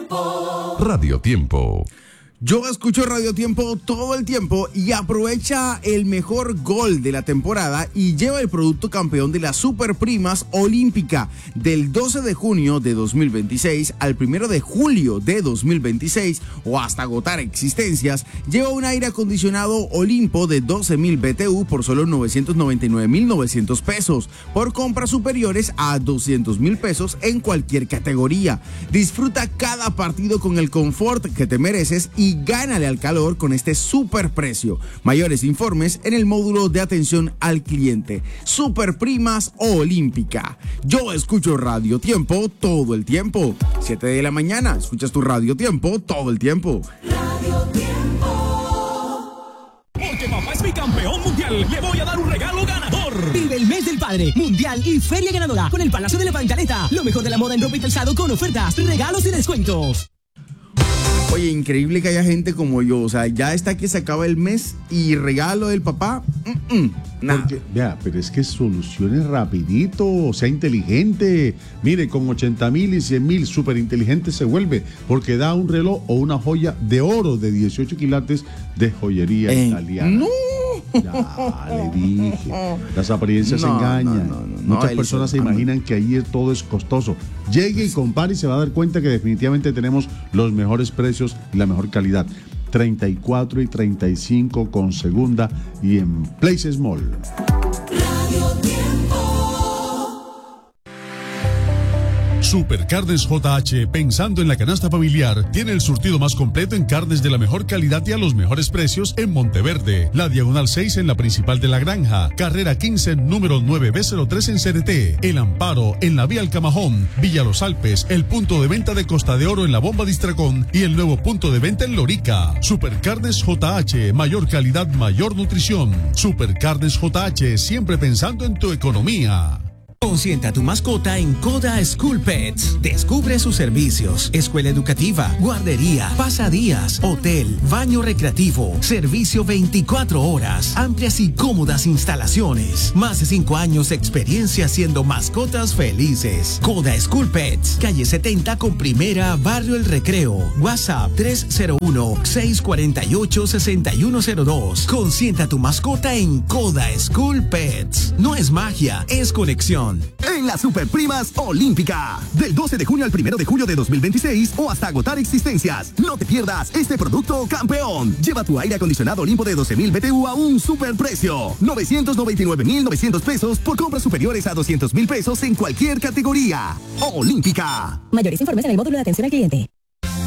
Radio Tiempo. Yo escucho Radio Tiempo todo el tiempo y aprovecha el mejor gol de la temporada y lleva el producto campeón de las Super Primas Olímpica del 12 de junio de 2026 al 1 de julio de 2026 o hasta agotar existencias. Lleva un aire acondicionado Olimpo de 12.000 BTU por solo 999.900 pesos por compras superiores a 200.000 pesos en cualquier categoría. Disfruta cada partido con el confort que te mereces y gánale al calor con este super precio. Mayores informes en el módulo de atención al cliente. Super Primas Olímpica. Yo escucho Radio Tiempo todo el tiempo. 7 de la mañana, escuchas tu Radio Tiempo todo el tiempo. Radio Tiempo. Porque papá es mi campeón mundial, le voy a dar un regalo ganador. Vive el mes del padre, mundial y feria ganadora con el Palacio de la Pancaleta. Lo mejor de la moda en ropa y calzado con ofertas, regalos y descuentos. Oye, increíble que haya gente como yo, o sea, ya está que se acaba el mes y regalo del papá, nada. Porque, vea, pero es que solucione rapidito, sea inteligente. Mire, con 80.000 y 100.000 súper inteligente se vuelve, porque da un reloj o una joya de oro de 18 quilates de joyería italiana. ¡No! Ya le dije, las apariencias engañan. Muchas personas se imaginan que ahí todo es costoso. Llegue y compare y se va a dar cuenta que definitivamente tenemos los mejores precios y la mejor calidad. 34 y 35 con segunda y en Places Mall. Radio Tiempo. Supercarnes JH, pensando en la canasta familiar, tiene el surtido más completo en carnes de la mejor calidad y a los mejores precios en Monteverde, la Diagonal 6 en la Principal de la Granja, Carrera 15, número 9B03 en CNT, El Amparo en la Vía El Camajón, Villa Los Alpes, el punto de venta de Costa de Oro en la Bomba Distracón y el nuevo punto de venta en Lorica. Supercarnes JH, mayor calidad, mayor nutrición. Supercarnes JH, siempre pensando en tu economía. Consienta a tu mascota en Coda School Pets. Descubre sus servicios: escuela educativa, guardería, pasadías, hotel, baño recreativo, servicio 24 horas, amplias y cómodas instalaciones. Más de 5 años de experiencia haciendo mascotas felices. Coda School Pets, calle 70 con Primera, Barrio El Recreo. WhatsApp 301-648-6102. Consienta a tu mascota en Coda School Pets. No es magia, es conexión. En las Super Primas Olímpica, del 12 de junio al 1 de julio de 2026 o hasta agotar existencias. No te pierdas este producto campeón. Lleva tu aire acondicionado Olimpo de 12.000 BTU a un super precio. 999.900 pesos por compras superiores a 200.000 pesos en cualquier categoría. Olímpica. Mayores informes en el módulo de atención al cliente.